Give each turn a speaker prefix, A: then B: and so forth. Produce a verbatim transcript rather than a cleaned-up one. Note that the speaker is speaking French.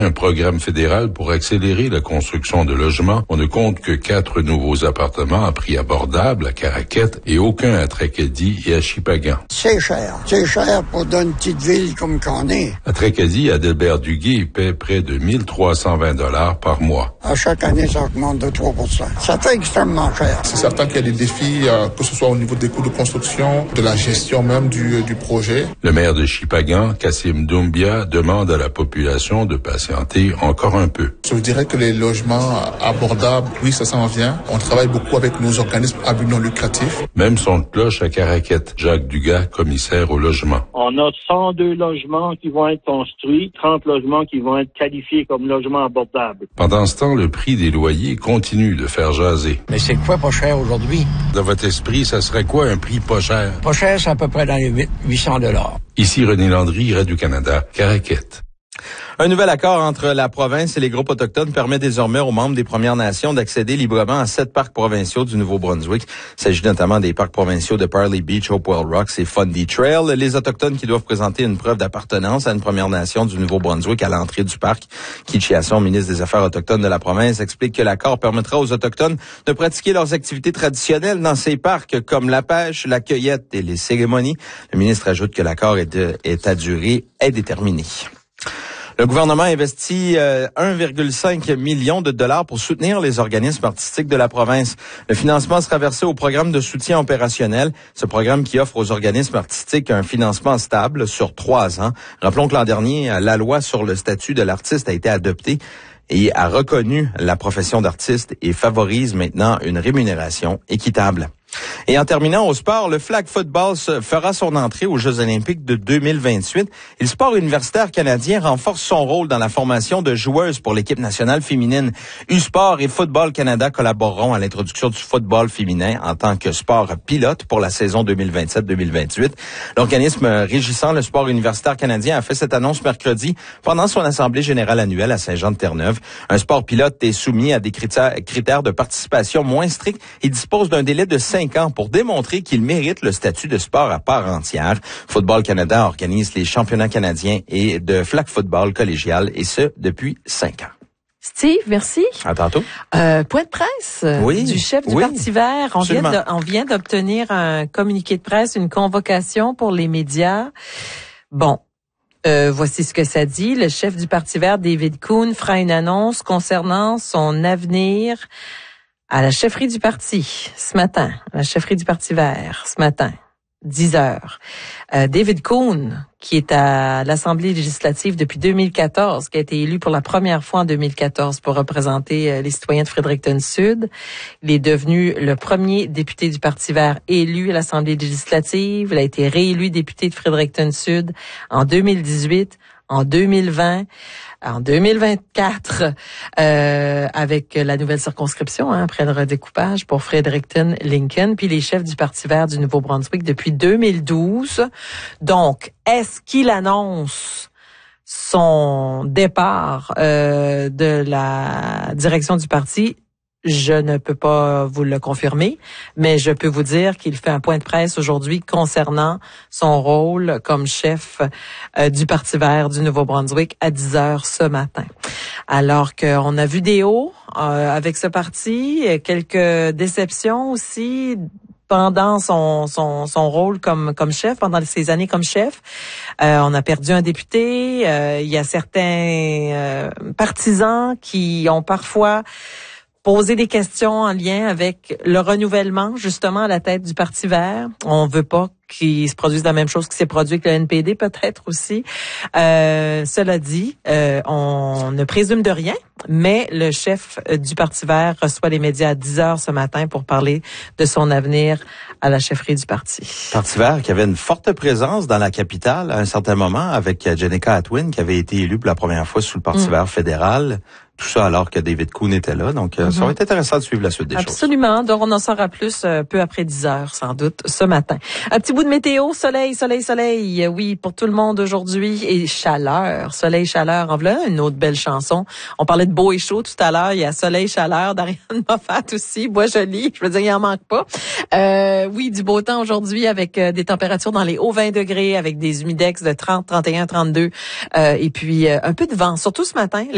A: Un programme fédéral pour accélérer la construction de logements. On ne compte que quatre nouveaux appartements à prix abordable à Caraquette et aucun à Tracadie et à Shippagan.
B: C'est cher. C'est cher pour une petite ville comme qu'on est.
A: À Tracadie, Adelbert Duguay paie près de mille trois cent vingt dollars par mois.
B: À chaque année, ça augmente de trois pour cent. Ça fait extrêmement cher.
C: C'est certain qu'il y a des défis, euh, que ce soit au niveau des coûts de construction, de la gestion même du, du projet.
A: Le maire de Shippagan, Kassim Doumbia, demande à la population de patienter encore un peu.
C: Je dirais que les logements abordables, oui, ça s'en vient. On travaille beaucoup avec nos organismes à but non lucratif.
A: Même son de cloche à Caraquette. Jacques Dugas, commissaire au logement.
D: On a cent deux logements qui vont être construits, trente logements qui vont être qualifiés comme logements abordables.
A: Pendant ce temps, le prix des loyers continue de faire jaser.
B: Mais c'est quoi pas cher aujourd'hui?
A: Dans votre esprit, ça serait quoi un prix pas cher?
B: Pas cher, c'est à peu près dans les huit cents dollars.
A: Ici René Landry, Radio-Canada, Caraquette.
E: Un nouvel accord entre la province et les groupes autochtones permet désormais aux membres des Premières Nations d'accéder librement à sept parcs provinciaux du Nouveau-Brunswick. Il s'agit notamment des parcs provinciaux de Parley Beach, Hopewell Rocks et Fundy Trail. Les Autochtones qui doivent présenter une preuve d'appartenance à une Première Nation du Nouveau-Brunswick à l'entrée du parc. Keith Chiasson, ministre des Affaires autochtones de la province, explique que l'accord permettra aux Autochtones de pratiquer leurs activités traditionnelles dans ces parcs, comme la pêche, la cueillette et les cérémonies. Le ministre ajoute que l'accord est, de, est à durée indéterminée. Le gouvernement investit euh, un virgule cinq million de dollars pour soutenir les organismes artistiques de la province. Le financement sera versé au programme de soutien opérationnel, ce programme qui offre aux organismes artistiques un financement stable sur trois ans. Rappelons que l'an dernier, la loi sur le statut de l'artiste a été adoptée et a reconnu la profession d'artiste et favorise maintenant une rémunération équitable. Et en terminant au sport, le flag football fera son entrée aux Jeux olympiques de deux mille vingt-huit. Et le sport universitaire canadien renforce son rôle dans la formation de joueuses pour l'équipe nationale féminine. U-Sport et Football Canada collaboreront à l'introduction du football féminin en tant que sport pilote pour la saison deux mille vingt-sept deux mille vingt-huit. L'organisme régissant le sport universitaire canadien a fait cette annonce mercredi pendant son assemblée générale annuelle à Saint-Jean-de-Terre-Neuve. Un sport pilote est soumis à des critères de participation moins stricts et dispose d'un délai de cinq ans pour démontrer qu'il mérite le statut de sport à part entière. Football Canada organise les championnats canadiens et de flag football collégial, et ce, depuis cinq ans.
F: Steve, merci.
E: À tantôt.
F: Euh, point de presse
E: oui,
F: du chef du
E: oui,
F: Parti vert. On vient, de, on vient d'obtenir un communiqué de presse, une convocation pour les médias. Bon. Euh, voici ce que ça dit. Le chef du Parti vert, David Coon, fera une annonce concernant son avenir à la chefferie du parti ce matin, à la chefferie du Parti vert ce matin, dix heures. Euh, David Coon, qui est à l'Assemblée législative depuis deux mille quatorze, qui a été élu pour la première fois en deux mille quatorze pour représenter euh, les citoyens de Fredericton-Sud. Il est devenu le premier député du Parti vert élu à l'Assemblée législative. Il a été réélu député de Fredericton-Sud en deux mille dix-huit, en deux mille vingt. En deux mille vingt-quatre, euh, avec la nouvelle circonscription, hein, après le redécoupage pour Fredericton-Lincoln, puis les chefs du Parti vert du Nouveau-Brunswick depuis deux mille douze. Donc, est-ce qu'il annonce son départ euh, de la direction du parti? Je ne peux pas vous le confirmer, mais je peux vous dire qu'il fait un point de presse aujourd'hui concernant son rôle comme chef euh, du Parti vert du Nouveau-Brunswick à dix heures ce matin. Alors qu'on a vu des hauts euh, avec ce parti, quelques déceptions aussi pendant son, son, son rôle comme, comme chef, pendant ses années comme chef. Euh, on a perdu un député. Euh, il y a certains euh, partisans qui ont parfois poser des questions en lien avec le renouvellement, justement, à la tête du Parti vert. On veut pas qu'il se produise la même chose qui s'est produit avec le N P D, peut-être aussi. Euh, cela dit, euh, on ne présume de rien, mais le chef du Parti vert reçoit les médias à dix heures ce matin pour parler de son avenir à la chefferie du parti.
E: Parti vert qui avait une forte présence dans la capitale à un certain moment avec Jenica Atwin, qui avait été élue pour la première fois sous le Parti mmh. vert fédéral. Tout ça alors que David Coon était là. Donc, euh, mm-hmm. ça va être intéressant de suivre la suite des
F: Absolument.
E: choses.
F: Absolument. Donc, on en saura plus euh, peu après dix heures, sans doute, ce matin. Un petit bout de météo. Soleil, soleil, soleil. Oui, pour tout le monde aujourd'hui. Et chaleur. Soleil, chaleur. En voilà une autre belle chanson. On parlait de beau et chaud tout à l'heure. Il y a soleil, chaleur d'Ariane Moffat aussi. Bois joli. Je veux dire, il en manque pas. Euh, oui, du beau temps aujourd'hui avec euh, des températures dans les hauts vingt degrés, avec des humidex de trente, trente et un, trente-deux. Euh, et puis, euh, un peu de vent, surtout ce matin.